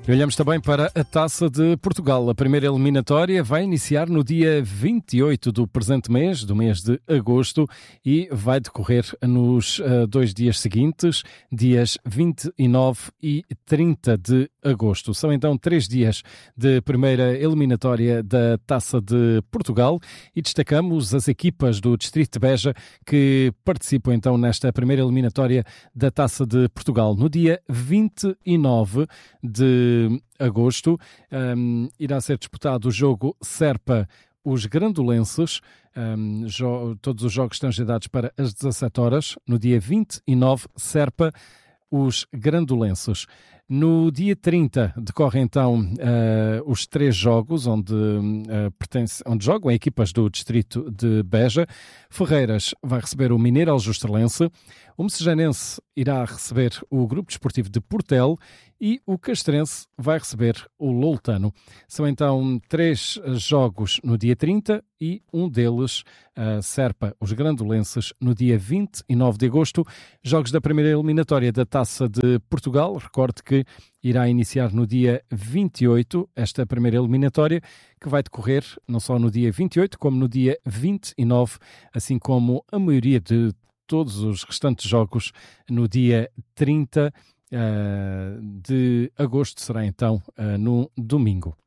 E olhamos também para a Taça de Portugal. A primeira eliminatória vai iniciar no dia 28 do presente mês, do mês de agosto, e vai decorrer nos 2 dias seguintes, dias 29 e 30 de agosto. São então 3 dias de primeira eliminatória da Taça de Portugal e destacamos as equipas do Distrito de Beja que participam então nesta primeira eliminatória da Taça de Portugal. No dia 29 de agosto irá ser disputado o jogo Serpa os Grandolenses. Todos os jogos estão agendados para as 17 horas. No dia 29, Serpa os Grandolenses. No dia 30 decorrem então os 3 jogos onde jogam equipas do Distrito de Beja. Ferreiras vai receber o Mineiro Aljustreleense, o Mesejanense irá receber o Grupo Desportivo de Portel e o Castrense vai receber o Loutano. São então 3 jogos no dia 30 e um deles, Serpa, os Grandolenses, no dia 29 de agosto. Jogos da primeira eliminatória da Taça de Portugal. Recorde que irá iniciar no dia 28, esta primeira eliminatória, que vai decorrer não só no dia 28, como no dia 29, assim como a maioria de todos os restantes jogos no dia 30 de agosto, será então no domingo.